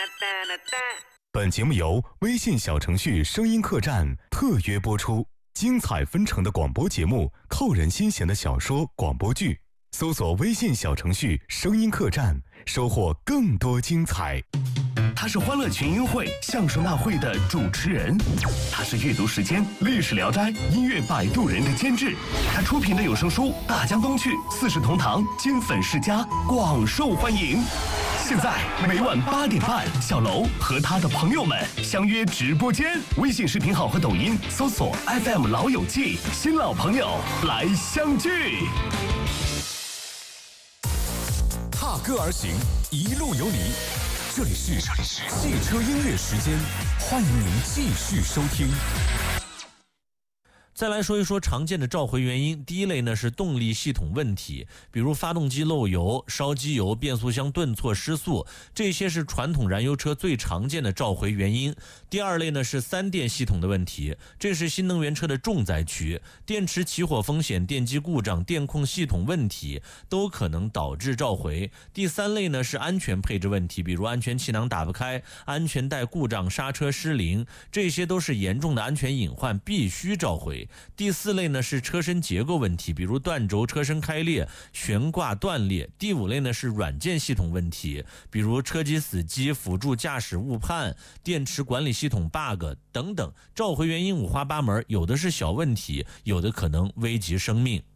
本节目由微信小程序声音客栈特约播出，精彩纷呈的广播节目，扣人心弦的小说广播剧，搜索微信小程序声音客栈，收获更多精彩。 他是欢乐群英会相声大会的主持人，他是阅读时间历史聊斋音乐摆渡人的监制，他出品的有声书大江东去四世同堂金粉世家广受欢迎。现在每晚8点半，小楼和他的朋友们相约直播间，微信视频号和抖音搜索 FM 老友记，新老朋友来相聚。 踏歌而行，一路有你。这里是汽车音乐时间，欢迎您继续收听。 再来说一说常见的召回原因。第一类呢是动力系统问题，比如发动机漏油、烧机油、变速箱顿挫失速，这些是传统燃油车最常见的召回原因。第二类呢是三电系统的问题，这是新能源车的重灾区，电池起火风险、电机故障、电控系统问题都可能导致召回。第三类呢是安全配置问题，比如安全气囊打不开、安全带故障、刹车失灵，这些都是严重的安全隐患，必须召回。第四类呢是车身结构问题，比如断轴、车身开裂、悬挂断裂。第五类呢是软件系统问题，比如车机死机、辅助驾驶误判、电池管理系统 bug 等等。召回原因五花八门，有的是小问题，有的可能危及生命。